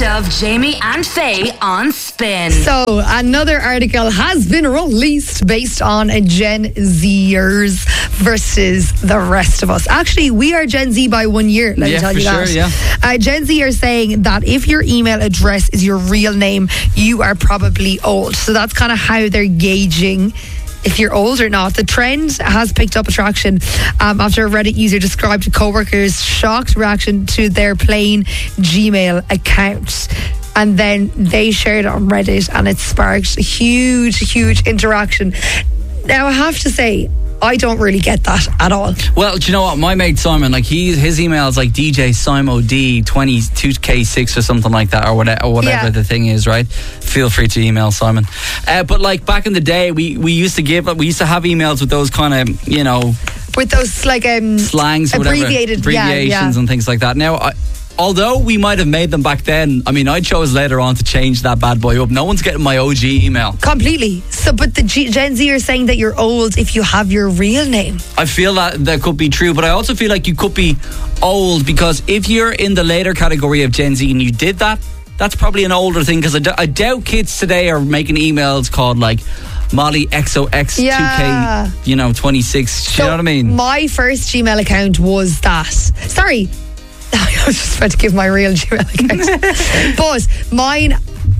best of Jamie and Faye on Spin. So, another article has been released based on Gen Zers versus the rest of us. Actually, we are Gen Z by 1 year, let me tell you that. Sure, Gen Z are saying that if your email address is your real name, you are probably old. So that's kind of how they're gauging if you're old or not. The trend has picked up attraction after a Reddit user described a co-worker's shocked reaction to their plain Gmail account. And then they shared it on Reddit and it sparked huge interaction. Now, I have to say, I don't really get that at all. Well, do you know what? My mate Simon, like his email is like DJ SimoD 22K6 or something like that, or whatever the thing is, right? Feel free to email Simon. But like back in the day, we used to have emails with those kind of, you know, with those like slangs, or abbreviations and things like that. Now, although we might have made them back then, I mean, I chose later on to change that bad boy up. No one's getting my OG email. Completely. So, but the Gen Z are saying that you're old if you have your real name. I feel that could be true, but I also feel like you could be old because if you're in the later category of Gen Z and you did that, that's probably an older thing, because I doubt kids today are making emails called like Molly XOX 2K, you know, 26. Do you know what I mean? My first Gmail account was that. Sorry, I was just about to give my real Gmail account. But mine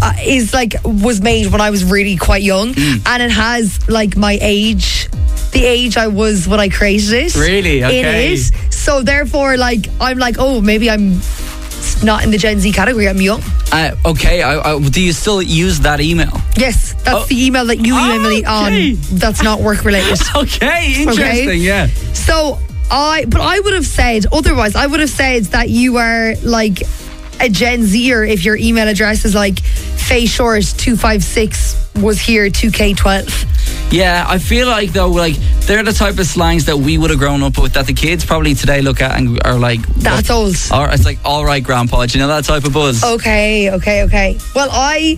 was made when I was really quite young, and it has like my age, the age I was when I created it. Really? Okay. In it. So therefore, like, I'm like, oh, maybe I'm not in the Gen Z category, I'm young. Okay, do you still use that email? Yes, that's the email that you email me on. That's not work related. Okay, interesting, yeah. So I would have said otherwise. I would have said that you are like a Gen Zer if your email address is like Faye Short 256 was here 2K12. Yeah, I feel like though, like they're the type of slangs that we would have grown up with that the kids probably today look at and are like, that's old. Or it's like, all right, grandpa, do you know that type of buzz? Okay. Well, I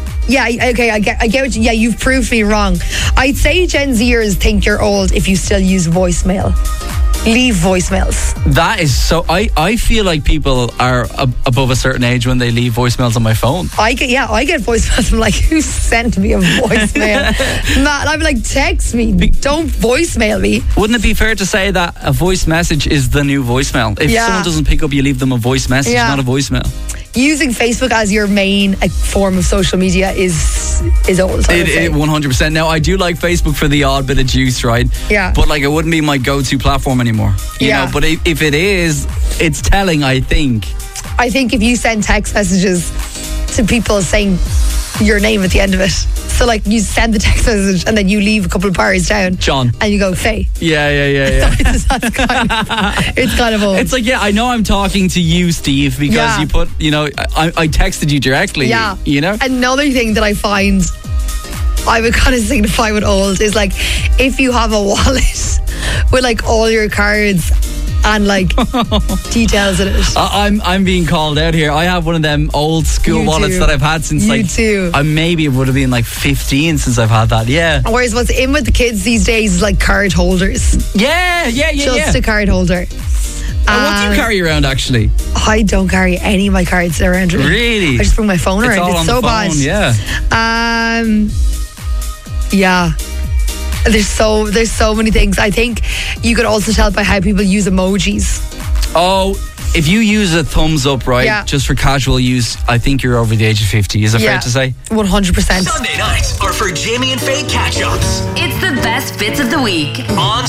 get what you've proved me wrong. I'd say Gen Zers think you're old if you still use voicemail. Leave voicemails. That is so. I feel like people are above a certain age when they leave voicemails on my phone. I get voicemails. I'm like, who sent me a voicemail? Matt, I'm like, text me. Don't voicemail me. Wouldn't it be fair to say that a voice message is the new voicemail? If someone doesn't pick up, you leave them a voice message, not a voicemail. Using Facebook as your main form of social media is old. It 100%. Now, I do like Facebook for the odd bit of juice, right? Yeah. But like, it wouldn't be my go-to platform anymore. You know. But if it is, it's telling. I think if you send text messages to people saying your name at the end of it, so like you send the text message and then you leave a couple of bars down, John, and you go Faye. Yeah. It's kind of old. It's like, I know I'm talking to you, Steve, because you put, you know, I texted you directly. Yeah. You know. Another thing that I find I would kind of signify with old is like if you have a wallet with like all your cards and like details in it. I'm being called out here. I have one of them old school wallets that I've had since maybe it would have been like 15 since I've had that. Yeah. Whereas what's in with the kids these days is like card holders. Yeah. Just a card holder. What do you carry around actually? I don't carry any of my cards around. Really? I just bring my phone around. All it's on so the phone, bad. Yeah. There's so many things. I think you could also tell by how people use emojis. Oh, if you use a thumbs up, right, just for casual use, I think you're over the age of 50. Is it fair to say? 100%. Sunday nights are for Jamie and Faye catch-ups. It's the best bits of the week On